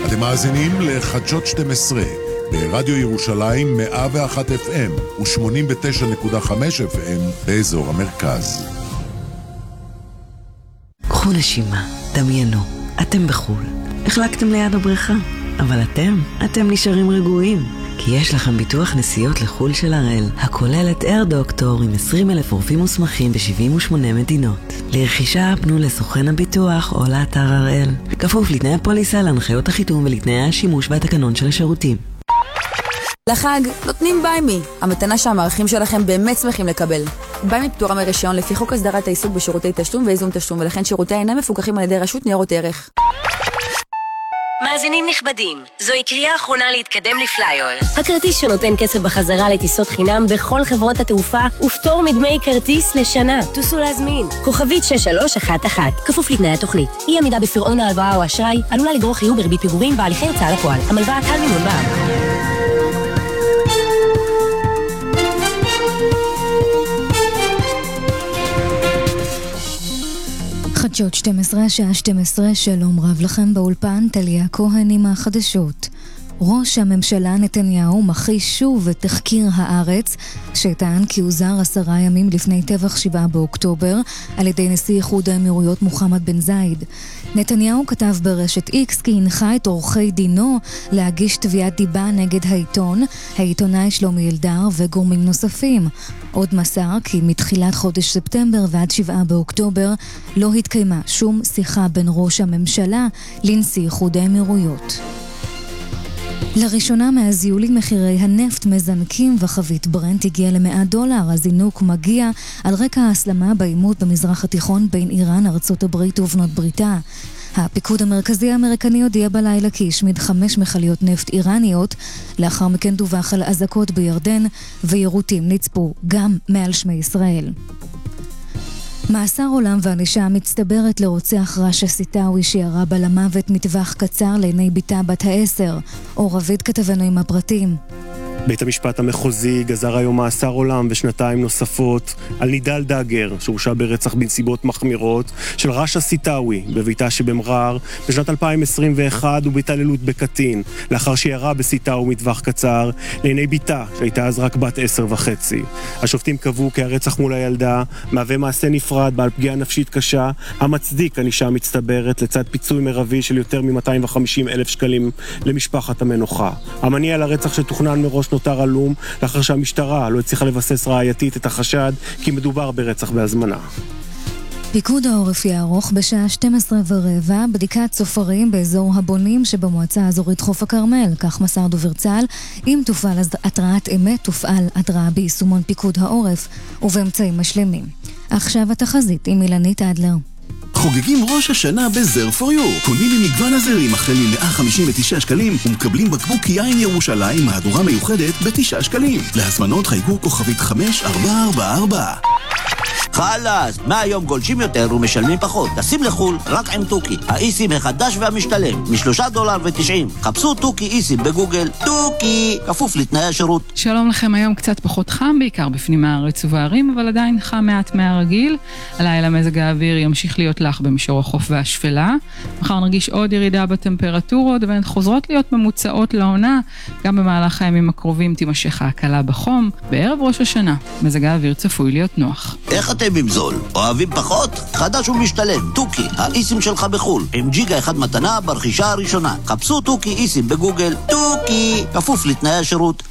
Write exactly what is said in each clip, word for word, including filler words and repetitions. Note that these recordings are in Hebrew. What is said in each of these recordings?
אתם מאזינים לחדשות שתים עשרה, ברדיו ירושלים מאה ואחת אף אם ו-שמונים ותשע נקודה חמש אף אם באזור המרכז. קחו נשימה, דמיינו, אתם בחול. החלקתם ליד הבריכה, אבל אתם, אתם נשארים רגועים. כי יש לכם ביטוח נסיעות לחול של הראל, הכולל את אייר דוקטור עם עשרים אלף רופאים מוסמכים ב-שבעים ושמונה מדינות. לרכישה פנו לסוכן הביטוח או לאתר הראל. כפוף לתנאי הפוליסה, להנחיות החיתום ולתנאי השימוש והתקנון של השירותים. לחג נותנים ביימי, המתנה שהמערכים שלכם באמת שמחים לקבל. ביימי פטורה מרישיון לפי חוק הסדרת העיסוק בשירותי תשלום ואיזון תשלום, ולכן שירותי אינם מפוקחים על ידי רשות ניירות ערך. מאזינים נכבדים, זוהי קריאה אחרונה להתקדם לפלייר. הכרטיס שנותן כסף בחזרה לטיסות חינם בכל חברות התעופה ופטור מדמי כרטיס לשנה. תוסו להזמין. כוכבית שש שלוש אחת אחת. כפוף לתנאי התוכנית. אי עמידה בפירעון ההלוואה או אשראי עלולה לגרור חיוב בריבית פיגורים בהליכי הוצאה לפועל. המלווה קל מימון בע"מ. חדשות שתים עשרה, שעה שתים עשרה, שלום רב לכם באולפן, טליה כהן עם החדשות. ראש הממשלה נתניהו מכחיש שוב את תחקיר הארץ שטען כי הוזר עשרה ימים לפני טבח שבעה באוקטובר על ידי נשיא איחוד האמירויות מוחמד בן זייד. נתניהו כתב ברשת איקס כי הנחה את עורכי דינו להגיש תביעת דיבה נגד העיתון, העיתונאי שלומי אלדר וגורמים נוספים. עוד מסר כי מתחילת חודש ספטמבר ועד שבעה באוקטובר לא התקיימה שום שיחה בין ראש הממשלה לנשיא איחוד האמירויות. לראשונה מאז יולי מחירי הנפט מזנקים וחבית ברנט הגיע ל-מאה דולר. הזינוק מגיע על רקע ההסלמה בעימות במזרח התיכון בין איראן, ארצות הברית ובנות בריתה. הפיקוד המרכזי האמריקני הודיע בלילה כי השמיד חמש מכליות נפט איראניות. לאחר מכן דווח על אזעקות בירדן ויירוטים נצפו גם מעל שמי ישראל. מאסר עולם וענישה מצטברת לרוצח רשא סיטאווי שירה בה למוות מטווח קצר לעיני ביתה בת העשר. אור רביד כתבנו עם הפרטים. בית המשפט המחוזי גזר היום מאסר עולם ושנתיים נוספות על נידל דאגר, שהורשע ברצח בנסיבות מחמירות של רשא סיטאווי בביתה שבמרר בשנת אלפיים עשרים ואחת ובהתעללות בקטין, לאחר שירה בסיטאווי מטווח קצר לעיני ביתה שהייתה אז רק בת עשר וחצי. השופטים קבעו כי הרצח מול הילדה מהווה מעשה נפרד בעל פגיעה נפשית קשה המצדיק ענישה מצטברת לצד פיצוי מרבי של יותר מ-מאתיים וחמישים אלף שקלים למשפחת המנוחה. המניע לרצח שתוכנן מראש נותר עלום לאחר שהמשטרה לא הצליחה לבסס ראייתית את החשד כי מדובר ברצח בהזמנה. פיקוד העורף יערוך בשעה שתים עשרה ורבע בדיקת סופרים באזור הבונים שבמועצה האזורית חוף הכרמל. כך מסר דובר צה"ל. אם תופעל התרעת אמת, תופעל התרעה ביישומון פיקוד העורף ובאמצעים משלימים. עכשיו התחזית עם אילנית אדלר. חוגגים ראש השנה בזר פור יו. קונים ממגוון הזרים החל מ-מאה חמישים ותשעה שקלים ומקבלים בקבוק יין ירושלים מהדורה מיוחדת ב-תשעה שקלים. להזמנות חייגו כוכבית חמש ארבע ארבע ארבע. חלאס, מהיום גולשים יותר ומשלמים פחות. תשים לחול רק עם טוקי, האיסים החדש והמשתלם, משלושה דולר ותשעים. חפשו טוקי איסים בגוגל. טוקי, כפוף לתנאי השירות. שלום לכם, היום קצת פחות חם, בעיקר בפנים הארץ ובערים, אבל עדיין חם מעט מהרגיל. הלילה מזג האוויר ימשיך להיות לח במישור החוף והשפלה. מחר נרגיש עוד ירידה בטמפרטורות, והן חוזרות להיות ממוצעות לעונה. גם במהלך הימים הקרובים תימשך ההקלה בחום. בערב ראש השנה, מזג האוויר צפוי להיות נוח. איך אתם עם זול? אוהבים פחות? חדש ומשתלם, טוקי, האיסים שלך בחול, עם ג'יגה אחד מתנה ברכישה הראשונה. חפשו טוקי איסים בגוגל. טוקי, כפוף לתנאי השירות.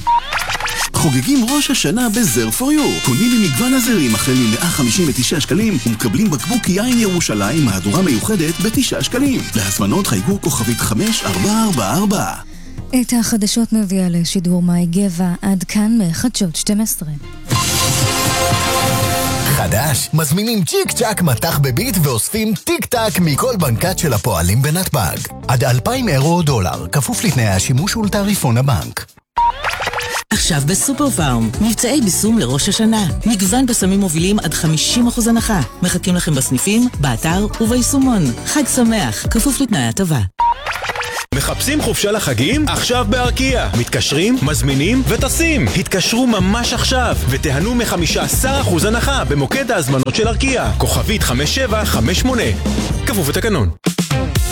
חוגגים ראש השנה בזר פור יו. קונים ממגוון הזרים החל מ-מאה חמישים ותשעה שקלים ומקבלים בקבוק יין ירושלים מהדורה מיוחדת ב-תשעה שקלים. להזמנות חייגו כוכבית חמש ארבע ארבע ארבע. את החדשות מביאה לשידור מאי גבע. עד כאן מחדשות שתים עשרה. חדש, מזמינים צ'יק צ'ק מתח בביט ואוספים טיק טק מכל בנקת של הפועלים בנתב"ג. עד אלפיים אירו או דולר, כפוף לתנאי השימוש ולתעריפון הבנק. עכשיו בסופר פארם, מבצעי ביסום לראש השנה. מגוון בסמים מובילים עד חמישים אחוז הנחה. מחכים לכם בסניפים, באתר וביישומון. חג שמח, כפוף לתנאי הטבה. מחפשים חופשה לחגים? עכשיו בארקיע. מתקשרים, מזמינים וטסים. התקשרו ממש עכשיו ותיהנו מ-חמישה עשר אחוז הנחה במוקד ההזמנות של ארקיע. כוכבית חמש שבע חמש שמונה. כפוף לתקנון.